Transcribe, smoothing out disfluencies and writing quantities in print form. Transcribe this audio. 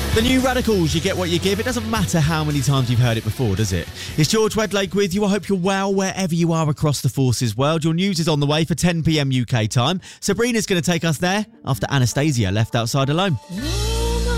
The New Radicals, you get what you give. It doesn't matter how many times you've heard it before, does it? It's George Wedlake with you. I hope you're well wherever you are across the Forces world. Your news is on the way for 10 p.m. UK time. Sabrina's going to take us there after Anastasia left outside alone.